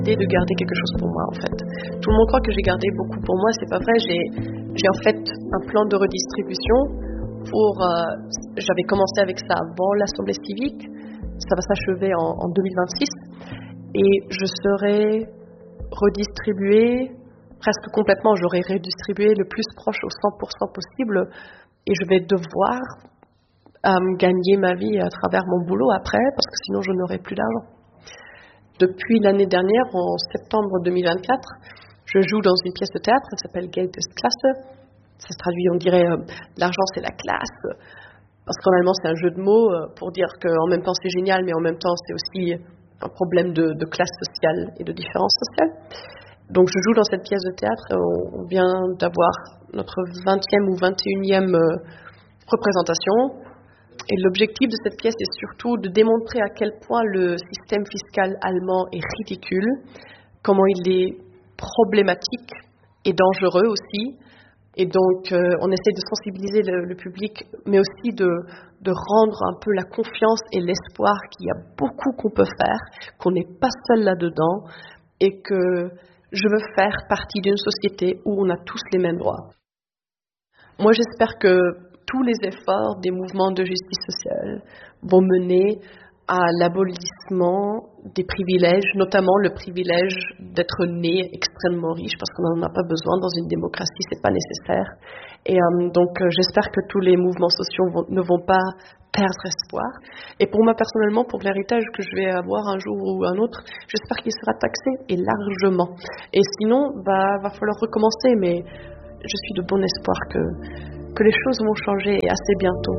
de garder quelque chose pour moi en fait. Tout le monde croit que j'ai gardé beaucoup pour moi, c'est pas vrai. J'ai en fait un plan de redistribution j'avais commencé avec ça avant l'Assemblée civique, ça va s'achever en 2026 et je serai redistribuée presque complètement, j'aurai redistribué le plus proche au 100% possible et je vais devoir gagner ma vie à travers mon boulot après parce que sinon je n'aurai plus d'argent. Depuis l'année dernière, en septembre 2024, je joue dans une pièce de théâtre, elle s'appelle Geld ist Klasse. Ça se traduit, on dirait, l'argent c'est la classe. Parce qu'en allemand, c'est un jeu de mots pour dire qu'en même temps c'est génial, mais en même temps c'est aussi un problème de classe sociale et de différence sociale. Donc je joue dans cette pièce de théâtre, on vient d'avoir notre 20e ou 21e représentation. Et l'objectif de cette pièce est surtout de démontrer à quel point le système fiscal allemand est ridicule, comment il est problématique et dangereux aussi. Et donc, on essaie de sensibiliser le public, mais aussi de rendre un peu la confiance et l'espoir qu'il y a beaucoup qu'on peut faire, qu'on n'est pas seul là-dedans, et que je veux faire partie d'une société où on a tous les mêmes droits. Moi, j'espère que tous les efforts des mouvements de justice sociale vont mener à l'abolissement des privilèges, notamment le privilège d'être né extrêmement riche, parce qu'on n'en a pas besoin dans une démocratie, c'est pas nécessaire. Et donc j'espère que tous les mouvements sociaux ne vont pas perdre espoir. Et pour moi personnellement, pour l'héritage que je vais avoir un jour ou un autre, j'espère qu'il sera taxé et largement. Et sinon, va falloir recommencer, mais je suis de bon espoir que les choses vont changer assez bientôt.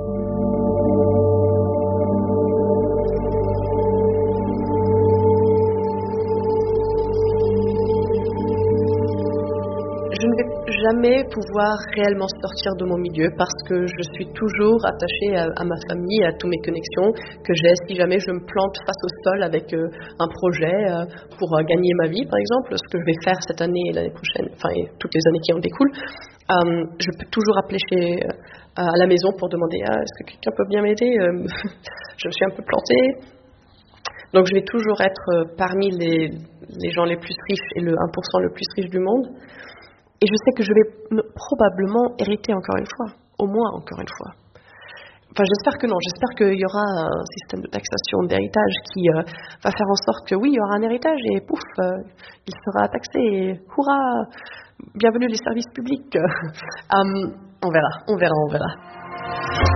Je ne vais jamais pouvoir réellement sortir de mon milieu parce que je suis toujours attachée à ma famille, à toutes mes connexions que j'ai. Si jamais je me plante face au sol avec un projet pour gagner ma vie, par exemple, ce que je vais faire cette année et l'année prochaine, enfin et toutes les années qui en découlent, je peux toujours appeler à la maison pour demander est-ce que quelqu'un peut bien m'aider je me suis un peu plantée. Donc je vais toujours être parmi les gens les plus riches et le 1% le plus riche du monde. Et je sais que je vais probablement hériter encore une fois, au moins encore une fois. Enfin, j'espère que non, j'espère qu'il y aura un système de taxation d'héritage qui va faire en sorte que oui, il y aura un héritage et pouf, il sera taxé et hurrah, bienvenue les services publics. On verra.